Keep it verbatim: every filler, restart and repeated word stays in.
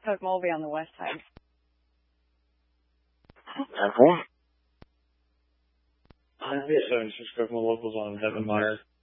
Coke Mulvey on the west side. Okay. I have seven six Coke locals on Heaven Meyer.